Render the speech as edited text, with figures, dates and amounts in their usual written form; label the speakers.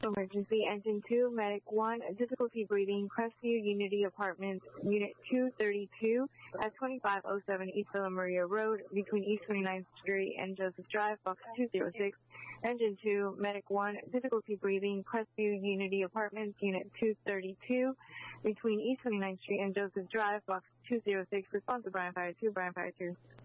Speaker 1: Emergency Engine 2, Medic 1, difficulty breathing, Crestview Unity Apartments, Unit 232 at 2507 East Villa Maria Road between East 29th Street and Joseph Drive, Box 206. Engine 2, Medic 1, difficulty breathing, Crestview Unity Apartments, Unit 232 between East 29th Street and Joseph Drive, Box 206. Response to Bryan Fire 2, Bryan Fire 2.